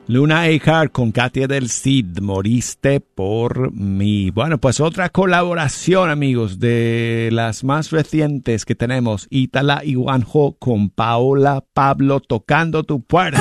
Luna Achar con Katia del Cid, Moriste por mí. Bueno, pues otra colaboración, amigos, de las más recientes que tenemos. Ítala y Juanjo con Paola Pablo, Tocando tu puerta.